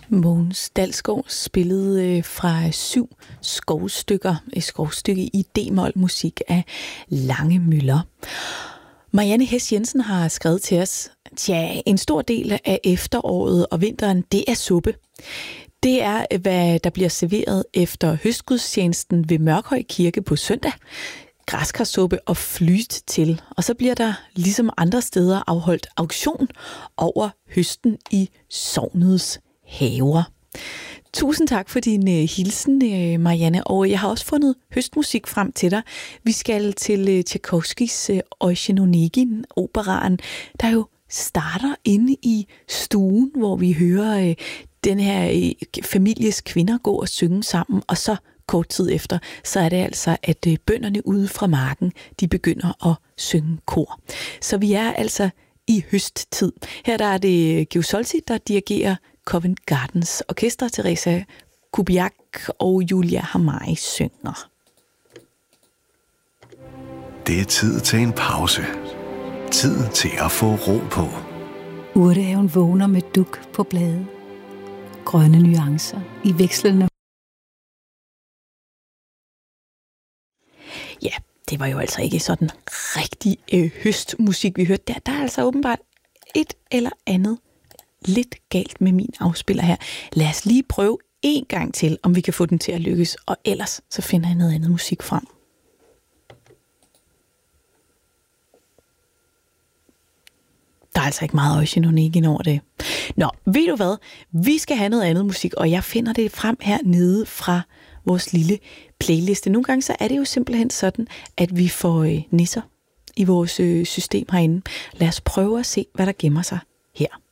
Mogens Dalsgaard spillede fra 7 skovstykker, et skovstykke i d-mol musik af Lange Müller. Marianne Hess Jensen har skrevet til os, en stor del af efteråret og vinteren, det er suppe. Det er, hvad der bliver serveret efter høstgudstjenesten ved Mørkhøj Kirke på søndag. Græskarsuppe og flyt til. Og så bliver der, ligesom andre steder, afholdt auktion over høsten i sognets haver. Tusind tak for din hilsen, Marianne. Og jeg har også fundet høstmusik frem til dig. Vi skal til Tchaikovskys Eugen Onegin, operaen, der jo starter inde i stuen, hvor vi hører den her families kvinder gå og synge sammen, og så kort tid efter, så er det altså, at bønderne ude fra marken, de begynder at synge kor. Så vi er altså i høsttid. Her der er det Georg Solti, der dirigerer Covent Gardens Orkester. Teresa Kubiak og Julia Hamai synger. Det er tid til en pause. Tid til at få ro på. Urtehaven vågner med duk på blade. Grønne nuancer i vekslende. Ja, det var jo altså ikke sådan rigtig høstmusik, vi hørte der. Der er altså åbenbart et eller andet lidt galt med min afspiller her. Lad os lige prøve en gang til, om vi kan få den til at lykkes, og ellers så finder jeg noget andet musik frem. Der er altså ikke meget Eugen Onegin over det. Nå, ved du hvad? Vi skal have noget andet musik, og jeg finder det frem hernede fra vores lille playliste. Nogle gange så er det jo simpelthen sådan, at vi får nisser i vores system herinde. Lad os prøve at se, hvad der gemmer sig her.